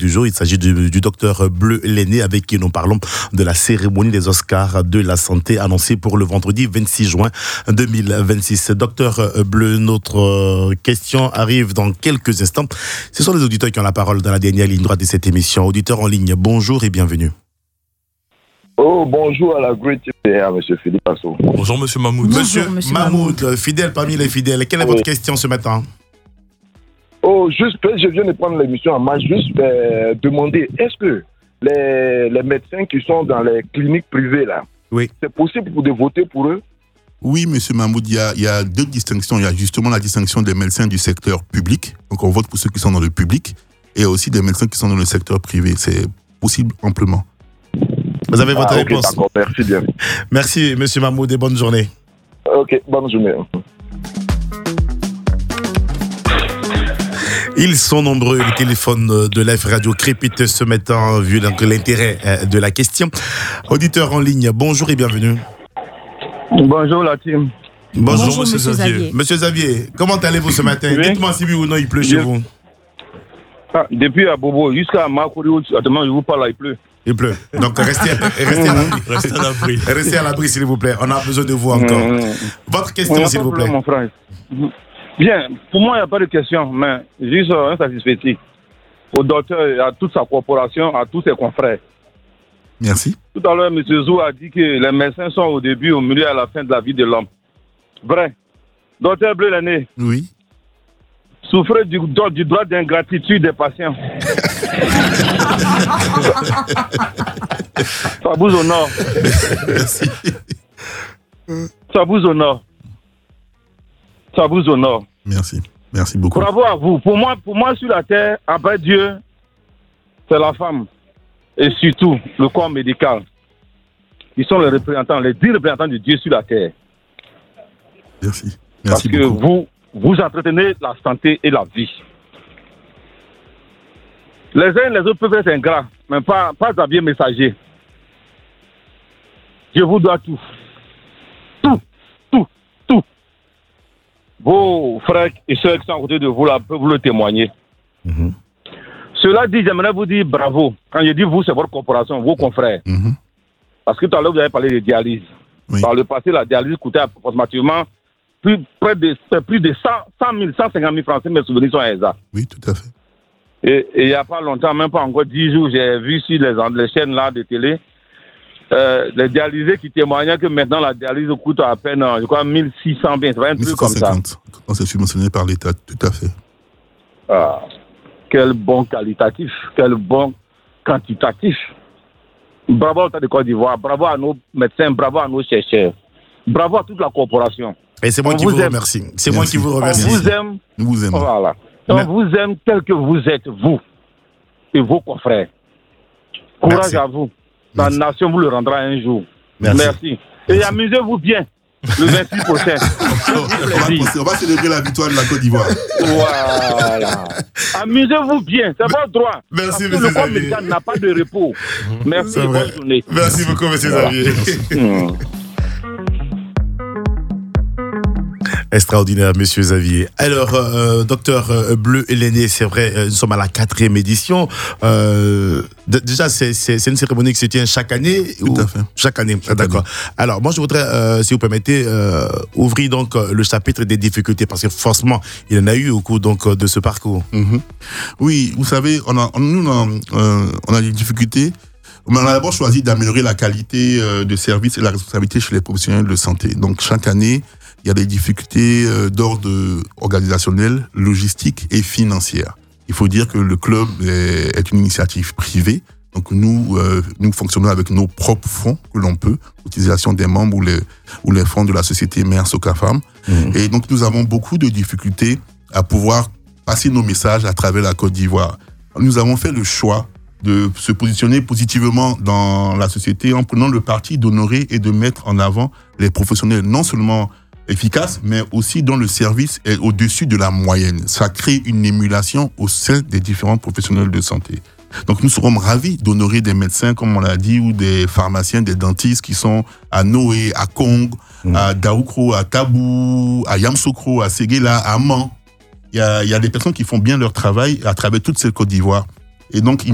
du jour. Il s'agit du docteur Bleu Lenné avec qui nous parlons de la cérémonie des Oscars de la santé annoncée pour le vendredi 26 juin 2026. Docteur Bleu, notre question arrive dans quelques instants. Ce sont les auditeurs qui ont la parole dans la dernière ligne droite de cette émission. Auditeurs en ligne, bonjour et bienvenue. Oh, bonjour à la Great et à M. Philippe Assou. Bonjour, M. Mahmoud. Monsieur Mahmoud, fidèle parmi les fidèles, quelle est votre question ce matin? Oh, je viens de prendre l'émission en main, juste demander, est-ce que les médecins qui sont dans les cliniques privées, là, oui, c'est possible de voter pour eux? Oui, M. Mahmoud, il y a deux distinctions. Il y a justement la distinction des médecins du secteur public. Donc, on vote pour ceux qui sont dans le public. Et aussi des médecins qui sont dans le secteur privé. C'est possible amplement. Vous avez votre réponse. D'accord, merci bien. Merci, M. Mahmoud, et bonne journée. Ok, bonne journée. Ils sont nombreux, les téléphones de Live Radio crépitent ce matin, vu l'intérêt de la question. Auditeur en ligne, bonjour et bienvenue. Bonjour la team. Bonjour Monsieur Xavier. Monsieur Xavier, comment allez-vous ce matin? Oui. Dites-moi si oui ou non il pleut chez vous. Depuis à Bobo jusqu'à Makouri, je vous parle, il pleut. Il pleut. Donc restez à l'abri. Restez à l'abri s'il vous plaît. On a besoin de vous encore. Votre question s'il vous plaît. Mon frère. Bien, pour moi il n'y a pas de question, mais juste un satisfait au docteur et à toute sa corporation, à tous ses confrères. Merci. Tout à l'heure, M. Zou a dit que les médecins sont au début, au milieu et à la fin de la vie de l'homme. Vrai. Docteur Bleu Lenné. Oui. Souffrez du droit d'ingratitude des patients. Ça vous honore. Merci. Ça vous honore. Ça vous honore. Merci. Merci beaucoup. Bravo à vous. Pour moi, sur la terre, après Dieu, c'est la femme. Et surtout, le corps médical. Ils sont les 10 représentants de Dieu sur la terre. Merci. Parce que vous entretenez la santé et la vie. Les uns et les autres peuvent être ingrats, mais pas Xavier Messager. Je vous dois tout. Tout. Vos frères et sœurs qui sont à côté de vous là peuvent vous le témoigner. Mm-hmm. Cela dit, j'aimerais vous dire bravo. Quand je dis vous, c'est votre corporation, vos confrères. Mm-hmm. Parce que tout à l'heure, vous avez parlé de dialyse. Oui. Par le passé, la dialyse coûtait approximativement plus de 100 000, 150 000 francs, si mes souvenirs sont exacts. Oui, tout à fait. Et il n'y a pas longtemps, même pas encore 10 jours, j'ai vu sur les chaînes là de télé, les dialysés qui témoignaient que maintenant la dialyse coûte à peine, je crois, 1600 bien, un truc comme ça. Quand c'est subventionné par l'État, tout à fait. Ah, quel bon qualitatif, quel bon quantitatif. Bravo au État de Côte d'Ivoire, bravo à nos médecins, bravo à nos chercheurs, bravo à toute la corporation. Et c'est moi qui vous remercie. C'est moi qui vous remercie. On vous aime. Nous vous aimons. Voilà. On vous aime tel que vous êtes, vous et vos confrères. Courage Merci. À vous. La nation vous le rendra un jour. Merci. Et amusez-vous bien le 26 prochain. On va célébrer la victoire de la Côte d'Ivoire. Voilà. Amusez-vous bien, c'est votre droit. Merci, parce que le corps médical n'a pas de repos. Merci et bonne journée. Merci beaucoup, M. Xavier. Extraordinaire, Monsieur Xavier. Alors, docteur Bleu Lenné, c'est vrai, nous sommes à la 4e édition. Déjà, c'est une cérémonie qui se tient chaque année. Tout à fait. Chaque année, d'accord. Alors, moi, je voudrais, si vous permettez, ouvrir donc le chapitre des difficultés, parce que forcément, il y en a eu au cours donc de ce parcours. Mm-hmm. Oui, vous savez, on a des difficultés. On a d'abord choisi d'améliorer la qualité de service et la responsabilité chez les professionnels de santé. Donc, chaque année, il y a des difficultés d'ordre organisationnel, logistique et financière. Il faut dire que le club est une initiative privée. Donc nous fonctionnons avec nos propres fonds que l'on peut, l'utilisation des membres ou les fonds de la société mère Socafam. Mmh. Et donc nous avons beaucoup de difficultés à pouvoir passer nos messages à travers la Côte d'Ivoire. Nous avons fait le choix de se positionner positivement dans la société en prenant le parti d'honorer et de mettre en avant les professionnels, non seulement efficace, mais aussi dont le service est au-dessus de la moyenne. Ça crée une émulation au sein des différents professionnels de santé. Donc nous serons ravis d'honorer des médecins, comme on l'a dit, ou des pharmaciens, des dentistes qui sont à Noé, à Kong, à Daoukro, à Tabou, à Yamsoukro, à Séguéla, à Man. Il y a des personnes qui font bien leur travail à travers toute cette Côte d'Ivoire. Et donc,